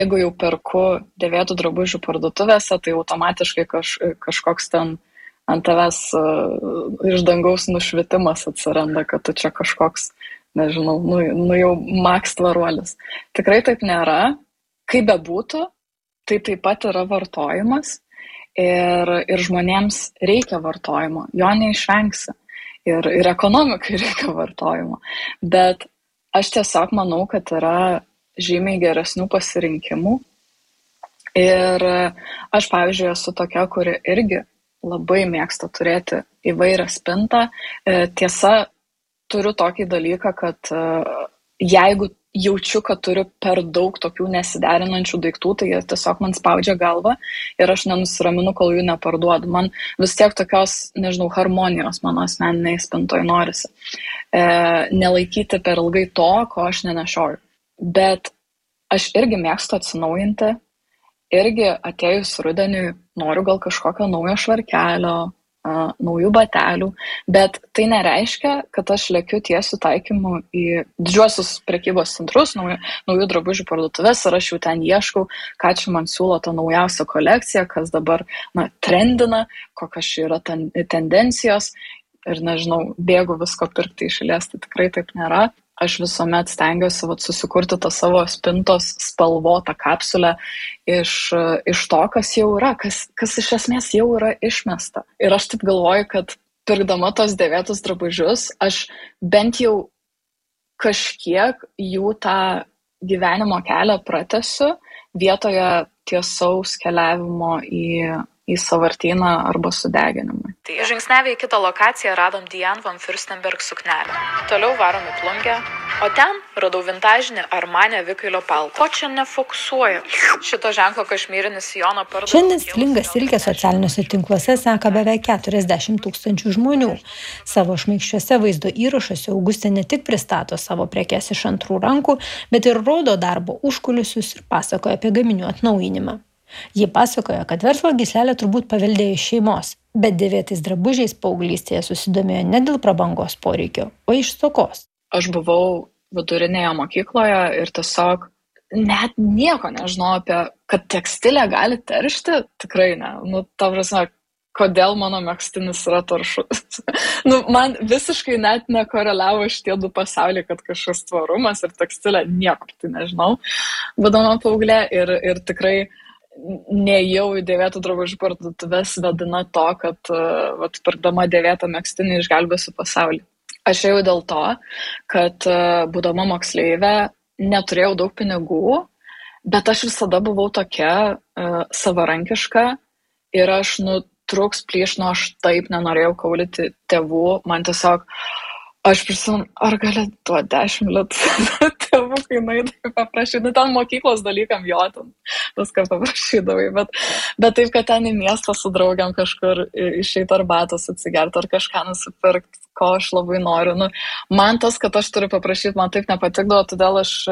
Jeigu jau perku dėvėtų drabužių parduotuvėse, tai automatiškai kažkoks ten ant tavęs iš dangaus nušvitimas atsiranda, kad tu čia kažkoks, nežinau, nu jau maks tvaruolis. Tikrai taip nėra. Kaip bebūtų, tai taip pat yra vartojimas ir žmonėms reikia vartojimo, jo neišvengsi. Ir ekonomikai reikia vartojimo. Bet aš tiesiog manau, kad yra žymiai geresnių pasirinkimų. Ir aš, pavyzdžiui, esu tokia, kuri irgi labai mėgsta turėti įvairią spintą. Tiesa, turiu tokį dalyką, kad jeigu jaučiu, kad turiu per daug tokių nesiderinančių daiktų, tai jie tiesiog man spaudžia galvą ir aš nenusiraminu, kol jų neparduodu. Man vis tiek tokios, nežinau, harmonijos mano asmeniniai spintoje norisi. Nelaikyti per ilgai to, ko aš nenešioju. Bet aš irgi mėgstu atsinaujinti, irgi atėjus rudeniui noriu gal kažkokio naujo švarkelio, naujų batelių, bet tai nereiškia, kad aš lekiu tiesiu taikymu į didžiuosius prekybos centrus, naujų drabužių parduotuvės ir aš jau ten ieškau, ką čia man siūlo ta naujausia kolekcija, kas dabar trendina, kokios čia yra tendencijos ir nežinau, bėgu visko pirkti iš eilės, tai tikrai taip nėra. Aš visuomet stengiuosi susikurti tą savo spintos spalvotą kapsulę iš to, kas jau yra, kas iš esmės jau yra išmesta. Ir aš taip galvoju, kad pirkdama tos dėvėtus drabužius, aš bent jau kažkiek jų tą gyvenimo kelią pratęsiu vietoje tiesaus keliavimo į sąvartyną arba sudeginimui. Tai žingsnevę į kitą lokaciją radom Diane von Furstenberg suknelę. Toliau varom į Plungę, o ten radau vintažinį Armani avikailio paltą. Ko čia nefokusuoja? Šito ženklo kašmyrinis sijono parduoda. Šiandien stilingą silkę socialiniuose tinkluose seka beveik 40 000 žmonių. Savo šmaikščiuose vaizdo įrašuose Augustė ne tik pristato savo prekes iš antrų rankų, bet ir rodo darbo užkulisius ir pasakoja apie gaminių atnaujinimą. Ji pasakoja, kad verslo gyslelę turbūt paveldėjo iš šeimos, bet dėvėtais drabužiais paauglystėje susidomėjo ne dėl prabangos poreikio, o iš stokos. Aš buvau vidurinėje mokykloje ir tiesiog net nieko nežinau apie, kad tekstilė gali teršti, tikrai ne. Ta prasme, kodėl mano megztinis yra taršus. Man visiškai net nekoreliavo šitie du pasauliai, kad kažkas tvarumas ir tekstilė, niekur tai nežinau, būdama paauglė ir tikrai neėjau į dėvėtų drabužių parduotuvės vedina to, kad pirkdama dėvėtą megztinį išgelbėsiu pasaulį. Aš ėjau dėl to, kad būdama moksleivė neturėjau daug pinigų, bet aš visada buvau tokia savarankiška ir aš trūks plyš, aš taip nenorėjau kaulyti tėvų, man tiesiog aš prisimenu, ar gali duoti 10 litų tėvų, kai nueidai paprašyti, ten mokyklos dalykam jo, ten viską paprašydavai, bet taip, kad ten į miestą su draugiam kažkur išeiti arbatos atsigerti ar kažką nusipirkti, ko aš labai noriu. Man tas, kad aš turiu paprašyti, man taip nepatikdavo, todėl aš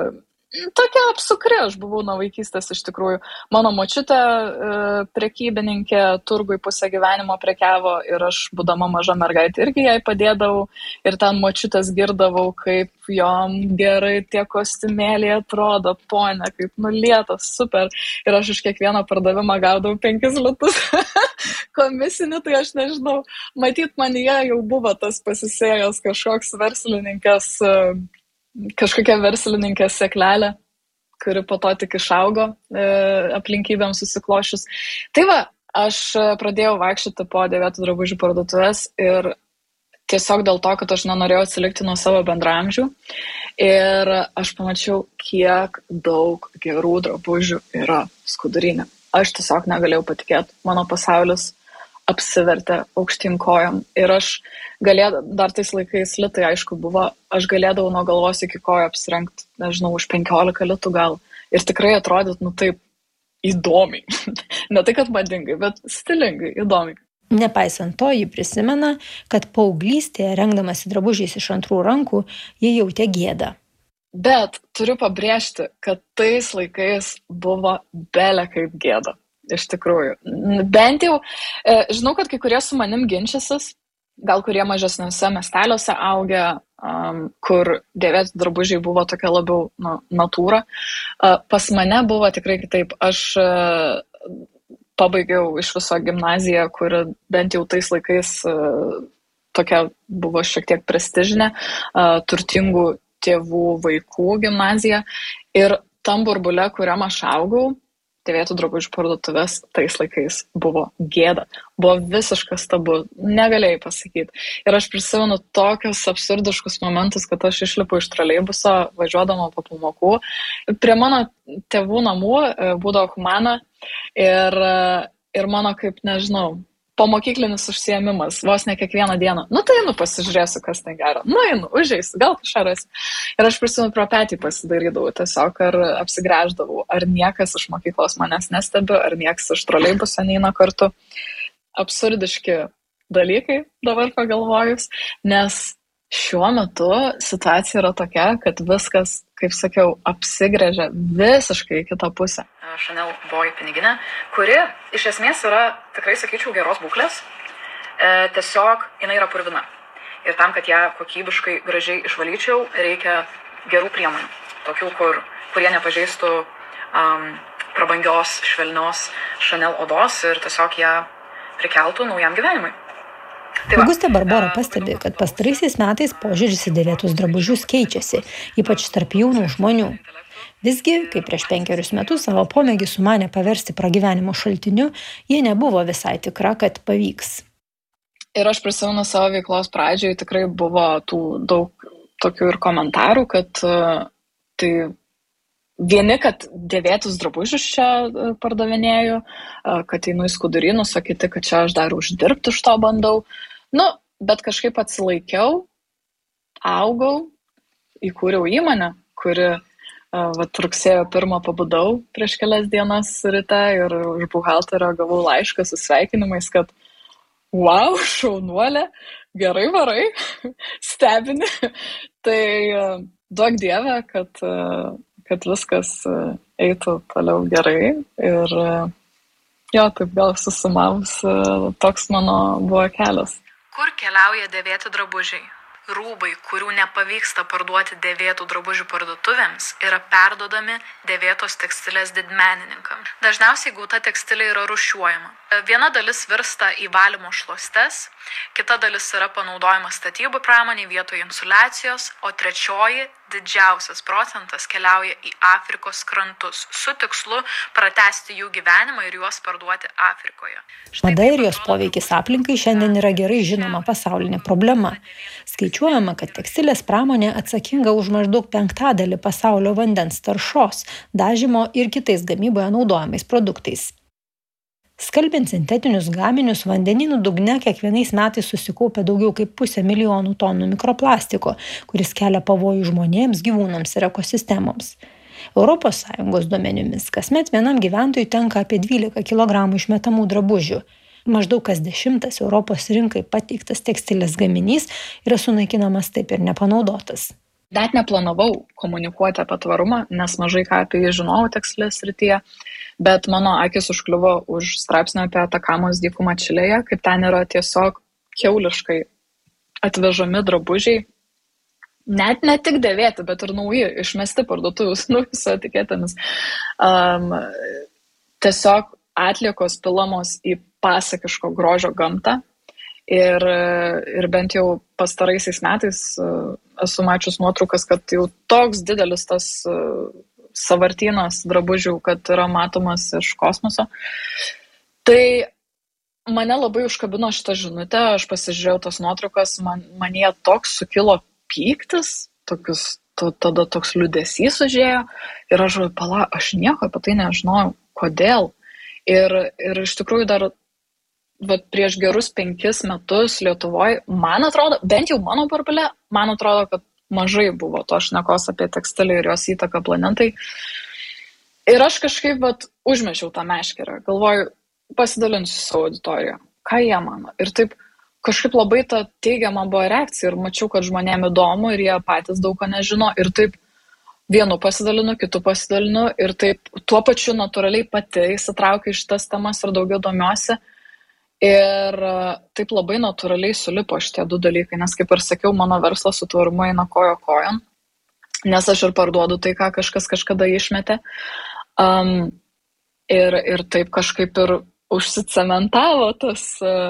tokia apsukri, aš buvau nuo vaikystės iš tikrųjų. Mano močiutė prekybininkė, turgui pusę gyvenimo prekiavo ir aš, būdama maža mergaitė, irgi jai padėdavau ir ten močiutės girdavau, kaip jom gerai tie kostiumėliai atrodo, ponė, kaip nulietas, super. Ir aš iš kiekvieno pardavimą gaudavau 5 litus komisinį, tai aš nežinau, matyt, manyje jau buvo tas pasisėjęs kažkoks verslininkas, kažkokia verslininkė seklelė, kuri po to tik išaugo aplinkybėms susiklošius. Tai va, aš pradėjau vaikščioti po dėvėtų drabužių parduotuvės ir tiesiog dėl to, kad aš nenorėjau atsilikti nuo savo bendraamžių. Ir aš pamačiau, kiek daug gerų drabužių yra Skuduryne. Aš tiesiog negalėjau patikėti. Mano pasaulis apsivertė aukštyn kojom. Ir aš dar tais laikais litai, aišku, buvo, aš galėdavau nuo galvos iki kojo apsirengti, nežinau, už 15 litų gal. Ir tikrai atrodyt, taip įdomiai. Ne tai, kad madingai, bet stilingai, įdomiai. Nepaisant to, ji prisimena, kad paauglystėje, rengdamasi drabužiais iš antrų rankų, ji jautė gėdą. Bet turiu pabrėžti, kad tais laikais buvo belė kaip gėda. Iš tikrųjų. Bent jau, žinau, kad kai kurie su manim ginčysis, gal kurie mažesniuose miesteliuose augę, kur dėvėti drabužiai buvo tokia labiau natūra. Pas mane buvo tikrai kitaip. Aš pabaigiau iš viso gimnaziją, kuri bent jau tais laikais tokia buvo šiek tiek prestižinė, turtingų tėvų vaikų gimnazija. Ir tam burbule, kuriam aš augau, dėvėtų drabužių parduotuvės tais laikais buvo gėda. Buvo visiškas tabu, negalėjai pasakyti. Ir aš prisimenu tokius absurdiškus momentus, kad aš išlipu iš troleibuso, važiuodama po pamokų. Prie mano tėvų namų būdavo Humana ir mano, kaip nežinau, pomokyklinis užsiėmimas, vos ne kiekvieną dieną. Tai einu pasižiūrėsiu, kas ten gero. Einu, užeisiu, gal kažką rasiu. Ir aš prisimenu, pro petį pasidarydavau tiesiog, ar apsigręždavau, ar niekas iš mokyklos manęs nestebi, ar niekas iš troleibuso neina kartu. Absurdiški dalykai dabar pagalvojus, nes šiuo metu situacija yra tokia, kad viskas, kaip sakiau, apsigręžia visiškai į kitą pusę. Chanel Boy piniginė, kuri iš esmės yra, tikrai sakyčiau, geros būklės. Tiesiog jinai yra purvina. Ir tam, kad ją kokybiškai gražiai išvalyčiau, reikia gerų priemonių. Tokių, kurie nepažeistų prabangios, švelnios Chanel odos ir tiesiog ją prikeltų naujam gyvenimui. Augustė Barbora pastebi, kad pastaraisiais metais požiūris į dėvėtus drabužius keičiasi, ypač tarp jaunų žmonių. Visgi, kai prieš 5 metus savo pomėgį sumanė paversti pragyvenimo šaltiniu, jie nebuvo visai tikra, kad pavyks. Ir aš prisimenu savo veiklos pradžioje, tikrai buvo tų daug tokių ir komentarų, kad tai vieni, kad dėvėtus drabužius čia pardavinėju, kad einu į skudurynus, o kiti, kad čia aš dar uždirbti iš to bandau. Bet kažkaip atsilaikiau, augau, įkūriau įmonę, kuri rugsėjo 1 pabudau prieš kelias dienas ryte ir iš buhalterio gavau laišką su sveikinimais, kad wow, šaunuolė, gerai varai, stebini. Tai duok Dieve, kad viskas eitų toliau gerai. Ir taip gal susumavus, toks mano buvo kelias. Kur keliauja dėvėti drabužiai? Rūbai, kurių nepavyksta parduoti dėvėtų drabužių parduotuvėms, yra perduodami dėvėtos tekstilės didmenininkams. Dažniausiai gauta tekstilė yra rūšiuojama. Viena dalis virsta į valymo šluostes, kita dalis yra panaudojama statybų pramoniai vietoje insoliacijos, o trečioji, didžiausias procentas, keliauja į Afrikos krantus su tikslu pratęsti jų gyvenimą ir juos parduoti Afrikoje. Mada ir jos poveikis aplinkai šiandien yra gerai žinoma pasaulinė problema. Skaičiuojama, kad tekstilės pramonė atsakinga už maždaug 1/5 pasaulio vandens taršos, dažymo ir kitais gamyboje naudojamais produktais. Skalbiant sintetinius gaminius, vandenynų dugne kiekvienais metais susikaupia daugiau kaip 500 000 tonų mikroplastiko, kuris kelia pavojų žmonėms, gyvūnams ir ekosistemoms. ES duomenimis kasmet vienam gyventojui tenka apie 12 kg išmetamų drabužių. Maždaug kas 10 Europos rinkai pateiktas tekstilės gaminys yra sunaikinamas taip ir nepanaudotas. Net neplanavau komunikuoti apie tvarumą, nes mažai ką apie jį žinojau tekstilės srityje, bet mano akis užkliuvo už straipsnio apie Atakamos dykumą Čilėje, kaip ten yra tiesiog kiauliškai atvežami drabužiai, net ne tik dėvėti, bet ir nauji, išmesti parduotuvės, su etiketėmis. Tiesiog atliekos pilamos į pasakiško grožio gamtą. Ir bent jau pastaraisiais metais esu mačius nuotraukas, kad jau toks didelis tas sąvartynas drabužių, kad yra matomas iš kosmoso. Tai mane labai užkabino šitą žinutę, aš pasižiūrėjau tas nuotraukas, man jie toks sukilo pyktis, tada toks liūdesys užėjo ir aš nieko apie tai nežinojau, kodėl. Ir iš tikrųjų dar prieš gerus 5 metus Lietuvoje, man atrodo, bent jau mano burbule, man atrodo, kad mažai buvo to šnekos apie tekstilę ir jos įtaką planetai. Ir aš kažkaip užmečiau tą meškerę, galvoju, pasidalinsiu savo auditoriją, ką jie mano. Ir taip kažkaip labai ta teigiama buvo reakcija ir mačiau, kad žmonėm įdomu ir jie patys daug ko nežino. Ir taip vienu pasidalinu, kitu pasidalinu ir taip tuo pačiu natūraliai pati įsitraukiu iš tas temas ir daugiau domiuosi. Ir taip labai natūraliai sulipo šitie du dalykai, nes kaip ir sakiau, mano verslas su tvarumu eina kojo kojon, nes aš ir parduodu tai, ką kažkas kažkada išmetė. Ir taip kažkaip ir užsicementavo tas,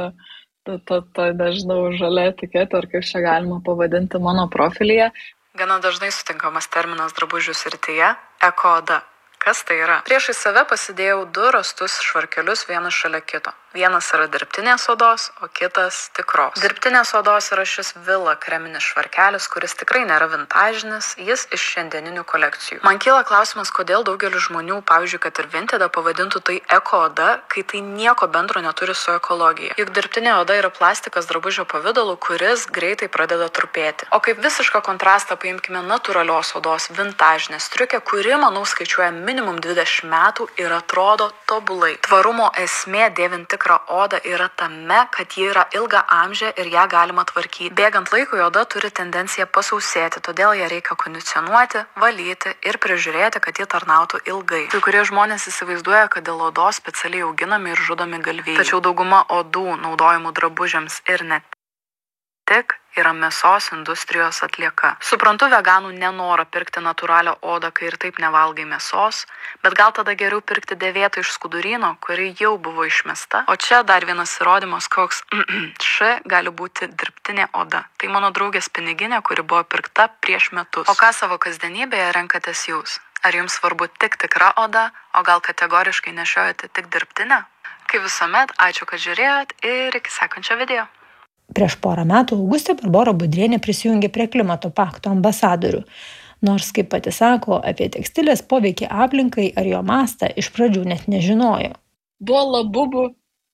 nežinau, žalia etiketė, ar kaip čia galima pavadinti mano profilyje. Gana dažnai sutinkamas terminas drabužių srityje – eko-oda. Kas tai yra? Priešai save pasidėjau 2 rastus švarkelius vienas šalia kito. Vienas yra dirbtinės odos, o kitas tikros. Dirbtinės odos yra šis Villa kreminis švarkelis, kuris tikrai nėra vintažinis, jis iš šiandieninių kolekcijų. Man kyla klausimas, kodėl daugelis žmonių, pavyzdžiui, kad ir Vinted pavadintų tai eko-oda, kai tai nieko bendro neturi su ekologija. Juk dirbtinė oda yra plastikas drabužio pavidalu, kuris greitai pradeda trupėti. O kaip visišką kontrastą paimkime natūralios odos vintažinę striukę, kuri, manau, skaičiuoja minimum 20 metų ir atrodo tobulai. Tvarumo esmė dėvint tikrą odą yra tame, kad ji yra ilga amžė ir ją galima tvarkyti. Bėgant laikui oda turi tendenciją pasausėti, todėl ją reikia kondicionuoti, valyti ir prižiūrėti, kad ji tarnautų ilgai. Kai kurie žmonės įsivaizduoja, kad dėl odos specialiai auginami ir žudomi galvijai. Tačiau dauguma odų naudojimų drabužiams ir net tik yra mėsos industrijos atlieka. Suprantu veganų nenorą pirkti natūralią odą, kai ir taip nevalgai mėsos, bet gal tada geriau pirkti dėvėtą iš skudurino, kuri jau buvo išmesta. O čia dar vienas įrodymas, koks gali būti dirbtinė oda. Tai mano draugės piniginė, kuri buvo pirkta prieš metus. O ką savo kasdienybėje renkatės jūs? Ar jums svarbu tik tikra oda, o gal kategoriškai nešiojate tik dirbtinę? Kaip visuomet, ačiū, kad žiūrėjot ir iki sekančio video. Prieš porą metų Augustė Barbora Budrienė prisijungė prie klimato pakto ambasadorių. Nors, kaip pati sako, apie tekstilės poveikį aplinkai ar jo mastą iš pradžių net nežinojo. Buvo labubų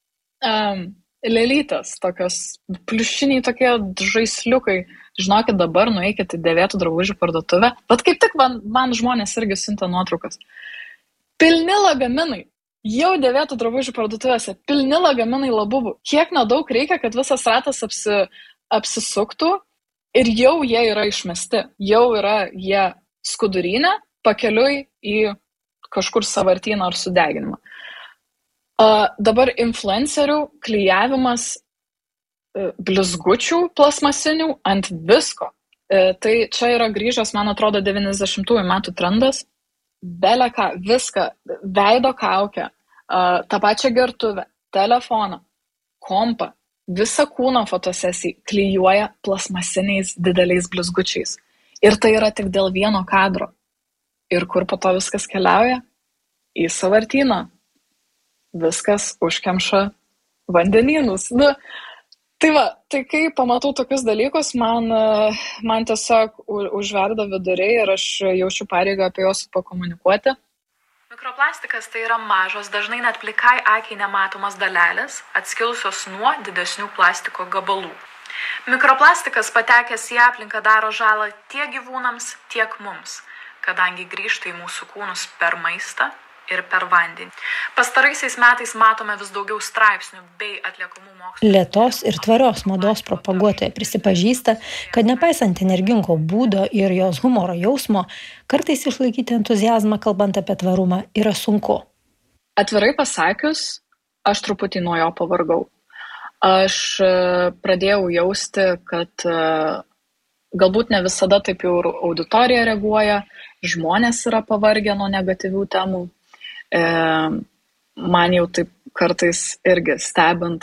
lelytės, tokios pliušiniai tokie žaisliukai. Žinokit, dabar nueikit į dėvėtų drabužių parduotuvę. Bet kaip tik man žmonės irgi siunta nuotraukas. Pilni lagaminai. Jau dėvėtų drabužių parduotuvėse, pilni lagaminai labubų. Kiek nedaug reikia, kad visas ratas apsisuktų ir jau jie yra išmesti. Jau yra jie skudurinę, pakeliui į kažkur sąvartyną ar sudeginimą. Dabar influencerių klijavimas blizgučių plasmasinių ant visko. Tai čia yra grįžęs, man atrodo, 90-ųjų metų trendas. Beleką, viską, veido kaukę, tą pačią gertuvę, telefoną, kompą, visą kūno fotosesiją klijuoja plasmasiniais dideliais blizgučiais. Ir tai yra tik dėl vieno kadro. Ir kur po to viskas keliauja? Į sąvartyną. Viskas užkemša vandenynus. Tai va, tai kai pamatau tokius dalykus, man tiesiog užverda viduriai ir aš jaučiu pareigą apie juos pakomunikuoti. Mikroplastikas tai yra mažos, dažnai net plikai akiai nematomas dalelės, atskilusios nuo didesnių plastiko gabalų. Mikroplastikas patekęs į aplinką daro žalą tiek gyvūnams, tiek mums, kadangi grįžta į mūsų kūnus per maistą ir per vandenį. Pastaraisiais metais matome vis daugiau straipsnių bei atliekamų mokslų. Lėtos ir tvarios mados propaguotoja prisipažįsta, kad nepaisant energingo būdo ir jos humoro jausmo, kartais išlaikyti entuziazmą kalbant apie tvarumą yra sunku. Atvirai pasakius, aš truputį nuo jo pavargau. Aš pradėjau jausti, kad galbūt ne visada taip jau auditorija reaguoja, žmonės yra pavargę nuo negatyvių temų. Man jau taip kartais irgi stebint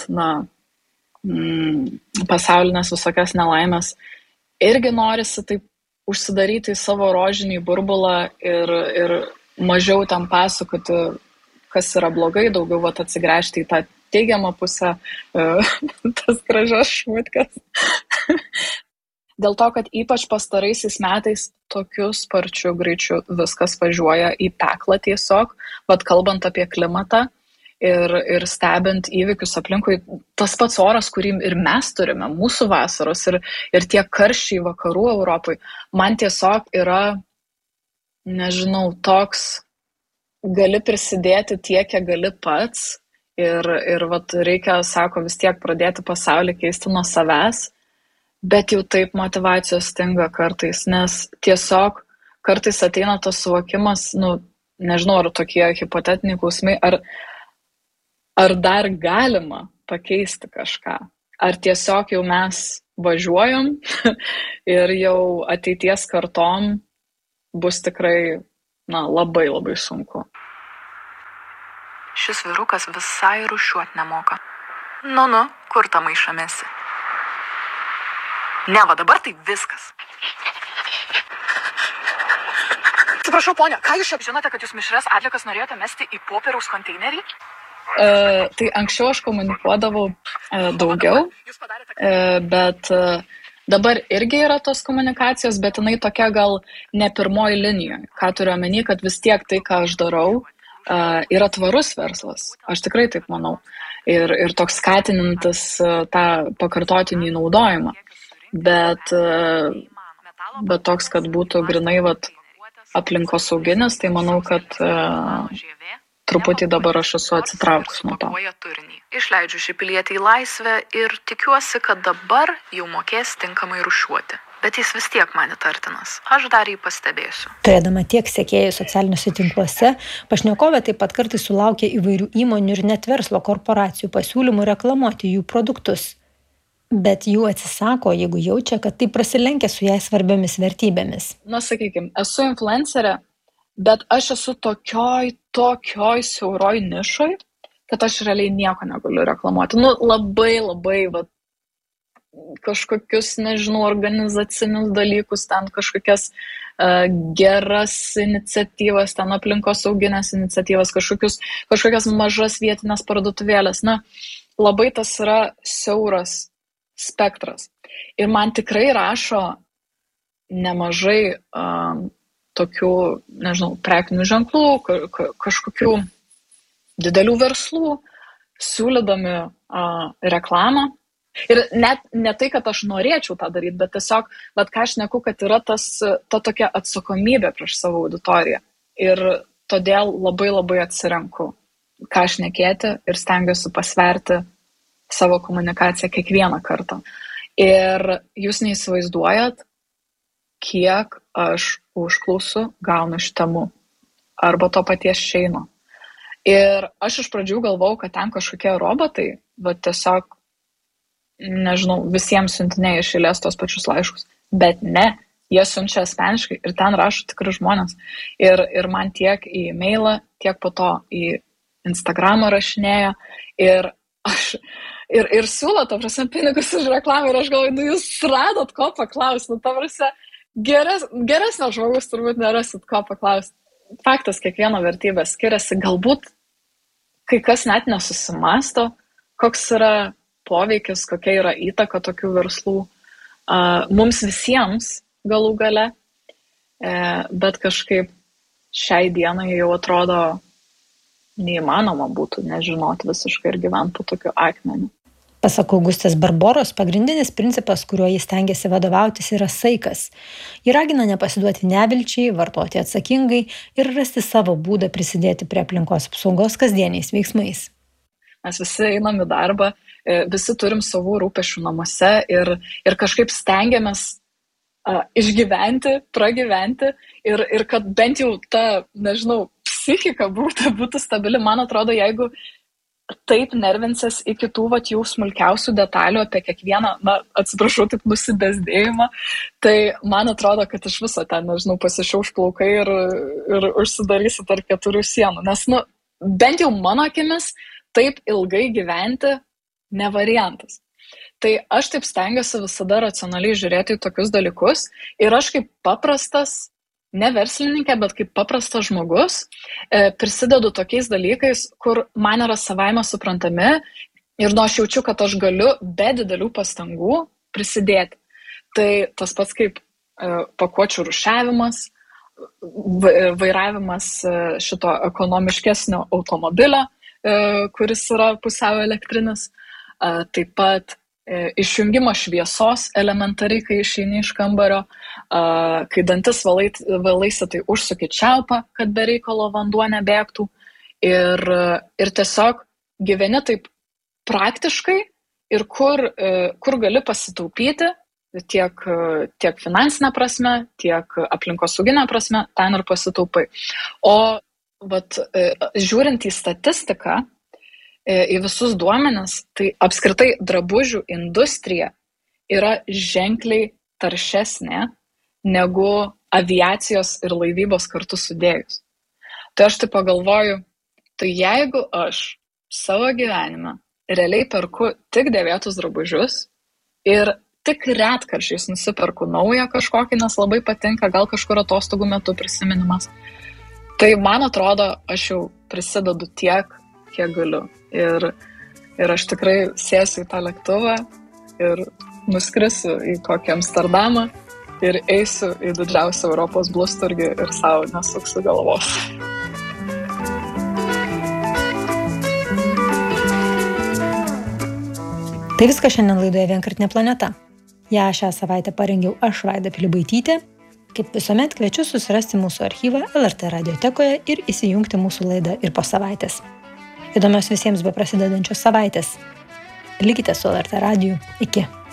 pasaulinės visokias nelaimės, irgi norisi taip užsidaryti į savo rožinį burbulą ir mažiau tam pasakoti, kas yra blogai, daugiau atsigręžti į tą teigiamą pusę, tas gražios šmutkas. Dėl to, kad ypač pastaraisiais metais tokiu sparčiu greičiu viskas važiuoja į peklą tiesiog, kalbant apie klimatą ir stebint įvykius aplinkui, tas pats oras, kurį ir mes turime, mūsų vasaros ir tie karščiai vakarų Europai, man tiesiog yra, nežinau, toks, gali prisidėti tiek, kiek gali pats ir reikia, sako, vis tiek pradėti pasaulį keisti nuo savęs. Bet jau taip motyvacijos stinga kartais, nes tiesiog kartais ateina tas suvokimas, nežinau, ar tokie hipotetiniai klausimai, ar dar galima pakeisti kažką. Ar tiesiog jau mes važiuojam ir jau ateities kartom bus tikrai labai labai sunku. Šis vyrukas visai rūšiuot nemoka. Nu, kur tą maišą mesi? Ne, va dabar tai viskas. Atsiprašau, ponia, ką jūs šiaip žinote, kad jūs mišrias atliekas norėjote mesti į popieriaus konteinerį? Tai anksčiau aš komunikuodavau daugiau, bet dabar irgi yra tos komunikacijos, bet jinai tokia gal ne pirmoji linijoje. Ką turiu omeny, kad vis tiek tai, ką aš darau, yra tvarus verslas. Aš tikrai taip manau. Ir toks skatinantis tą pakartotinį naudojimą. Bet toks, kad būtų grinai aplinkosauginis, tai manau, kad truputį dabar aš esu atsitraukus nuo to. Išleidžiu šį pilietį į laisvę ir tikiuosi, kad dabar jau mokės tinkamai rūšiuoti. Bet jis vis tiek man įtartinas. Aš dar jį pastebėsiu. Turėdama tiek sekėjų socialiniuose tinkluose, pašnekovė taip pat kartais sulaukia įvairių įmonių ir net verslo korporacijų pasiūlymų reklamuoti jų produktus. Bet jų atsisako, jeigu jaučia, kad tai prasilenkia su jai svarbiomis vertybėmis. Sakykime, esu influencerė, bet aš esu tokioj siauroj nišoj, kad aš realiai nieko negaliu reklamuoti. Labai kažkokius, organizacinius dalykus, ten kažkokias geras iniciatyvas, ten aplinkosauginės iniciatyvas, kažkokias mažas vietinės parduotuvėlės. Labai tas yra siauras spektras. Ir man tikrai rašo nemažai tokių, prekinių ženklų, kažkokių didelių verslų, siūlydami reklamą. Ir net ne tai, kad aš norėčiau tą daryti, bet tiesiog, ką aš neku, kad yra ta tokia atsakomybė prieš savo auditoriją. Ir todėl labai atsirenku, ką šnekėti ir stengiuosi pasverti savo komunikaciją kiekvieną kartą. Ir jūs neįsivaizduojat, kiek aš užklausų gaunu iš temų arba to paties Sheino. Ir aš iš pradžių galvojau, kad ten kažkokie robotai, tiesiog, visiems siuntinėja iš eilės tos pačius laiškus. Bet ne, jie siunčia asmeniškai ir ten rašo tikrai žmonės. Ir man tiek į e-mailą, tiek po to į Instagramą rašinėja. Ir aš ir siūlo, pinigus už reklamą ir aš galvoju, jūs radot ko paklausti. Geresnio žmogus turbūt nerasit ko paklausti. Faktas, kiekvieno vertybė skiriasi. Galbūt kai kas net nesusimasto, koks yra poveikis, kokia yra įtaka tokių verslų. Mums visiems galų gale, bet kažkaip šiai dienai jau atrodo neįmanoma būtų nežinoti visiškai ir gyventi po tokiu akmeniu. Pasak Augustės Barboros, pagrindinis principas, kuriuo jis stengiasi vadovautis, yra saikas. Ji ragina nepasiduoti nevilčiai, vartoti atsakingai ir rasti savo būdą prisidėti prie aplinkos apsaugos kasdieniais veiksmais. Mes visi einam į darbą, visi turim savų rūpesčių namuose ir kažkaip stengiamės išgyventi, pragyventi ir kad bent jau ta, psichika būtų stabili. Man atrodo, jeigu taip nervinsies iki tų jų smulkiausių detalių apie kiekvieną, atsiprašau, taip nusibezdėjimą, tai man atrodo, kad iš viso ten, pasišiauš plaukai ir užsidarysi tarp 4 sienų. Nes, bent jau mano akimis, taip ilgai gyventi ne variantas. Tai aš taip stengiuosi visada racionaliai žiūrėti į tokius dalykus ir aš kaip paprastas, ne verslininkė, bet kaip paprastas žmogus, prisidedu tokiais dalykais, kur man yra savaime suprantami ir aš jaučiu, kad aš galiu be didelių pastangų prisidėti. Tai tas pats kaip pakuočių rūšiavimas, vairavimas šito ekonomiškesnio automobilio, kuris yra pusiau elektrinis, taip pat išjungimo šviesos elementariai, kai išeini iš kambario, kai dantis valaisi, tai užsuki čiaupą, kad be reikalo vanduo nebėgtų ir tiesiog gyveni taip praktiškai ir kur gali pasitaupyti tiek finansinę prasme, tiek aplinkosauginę prasme, ten ir pasitaupai. O žiūrint į statistiką, į visus duomenis, tai apskritai drabužių industrija yra ženkliai taršesnė negu aviacijos ir laivybos kartu sudėjus. Tai aš tai pagalvoju, tai jeigu aš savo gyvenime realiai perku tik dėvėtus drabužius ir tik retkarčiais nusiperku naują kažkokį, nes labai patinka, gal kažkur atostogų metu prisiminimas, tai man atrodo, aš jau prisidedu tiek, kiek galiu. Ir aš tikrai sėsiu į tą lėktuvą ir nuskrisiu į kokį Amsterdamą ir eisiu į didžiausią Europos blusturgį ir savo nesuksiu galvos. Tai viskas šiandien laidoje Vienkartinė planeta. Ja šią savaitę parengiau aš, Vaida Pilibaitytė. Kaip visuomet kviečiu susirasti mūsų archyvą LRT radiotekoje ir įsijungti mūsų laidą ir po savaitės. Įdomios visiems beprasidedančios savaitės. Likite su LRT radiju. Iki.